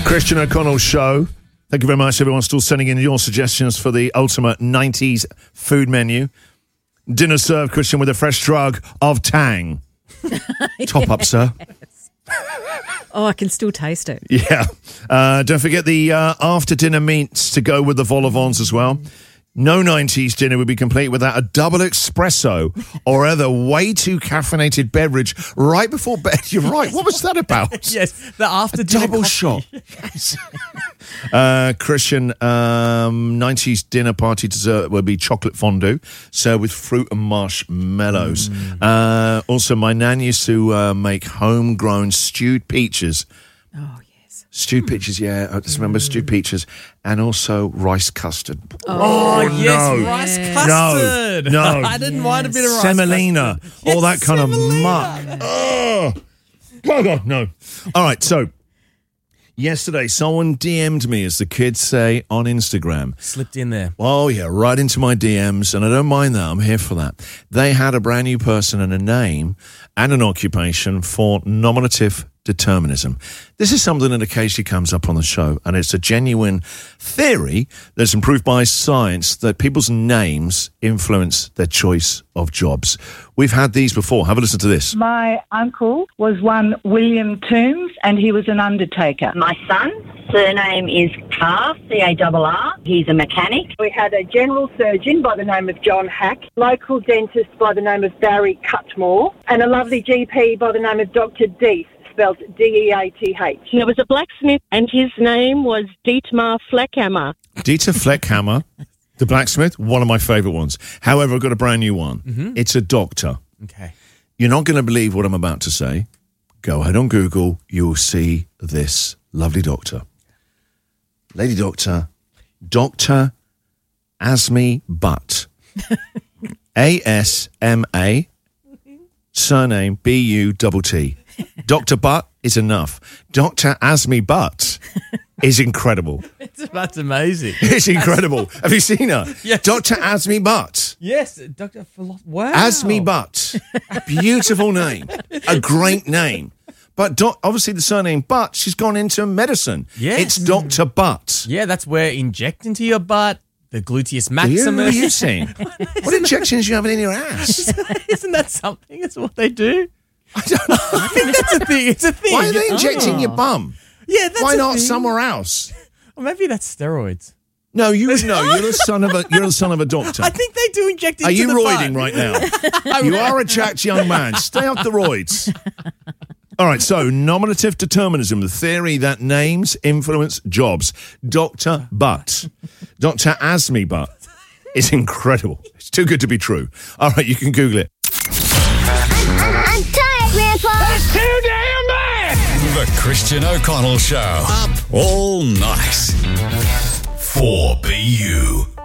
Christian O'Connell Show. Thank you very much, everyone. Still sending in your suggestions for the ultimate 90s food menu. Dinner served, Christian, with a fresh drug of Tang. Top up, sir. Oh, I can still taste it. Yeah. Don't forget the after-dinner meats to go with the vol au vents as well. No 90s dinner would be complete without a double espresso or other way too caffeinated beverage right before bed. You're right. What was that about? Yes, the after-dinner double shot. Yes. Christian, 90s dinner party dessert will be chocolate fondue, served with fruit and marshmallows. Also, my nan used to make homegrown stewed peaches. Oh, yes. Stewed peaches, yeah. I just remember stewed peaches. And also rice custard. Oh yes, no. rice custard. No. I didn't mind a bit of rice Semolina. custard. All that Yes, kind semolina. of muck. Oh, God, no. All right, so yesterday someone DM'd me, as the kids say, on Instagram. Slipped in there. Oh, yeah, right into my DMs, and I don't mind that. I'm here for that. They had a brand new person and a name and an occupation for nominative determinism. This is something that occasionally comes up on the show, and it's a genuine theory that's been proved by science that people's names influence their choice of jobs. We've had these before. Have a listen to this. My uncle was one William Toombs, and he was an undertaker. My son's surname is Carr, C-A-R-R. He's a mechanic. We had a general surgeon by the name of John Hack, local dentist by the name of Barry Cutmore, and a lovely GP by the name of Dr. Death, spelled D-E-A-T-H. There was a blacksmith, and his name was Dietmar Fleckhammer. Dieter Fleckhammer, the blacksmith, one of my favourite ones. However, I've got a brand new one. It's a doctor. Okay. You're not going to believe what I'm about to say. Go ahead on Google. You'll see this lovely doctor. Lady doctor, Dr. Asmi Butt. A-S-M-A, surname B-U-T-T. Dr. Butt is enough. Dr. Asmi Butt is incredible. That's amazing. It's incredible. Have you seen her? Yes. Dr. Asmi Butt. Yes, Dr. Wow. Asmi Butt. Beautiful name. A great name. But obviously the surname Butt, she's gone into medicine. Yes. It's Dr. Butt. Yeah, that's where inject into your butt, the gluteus What are maximus. you saying? What injections are you having in your ass? Isn't that something? That's what they do. I don't know. I think that's a thing. It's a thing. Why are they injecting your bum? Yeah, that's Why a not thing. somewhere else? Or maybe that's steroids. No, you're the son of a doctor. I think they do inject into Are you the roiding butt. right now? You are a jacked young man. Stay off the roids. All right, so nominative determinism, the theory that names influence jobs. Dr. Butt. Dr. Asmi Butt is incredible. It's too good to be true. All right, you can Google it. I'm tired, Grandpa. That's too damn bad. The Christian O'Connell Show. Up all night. 4BU.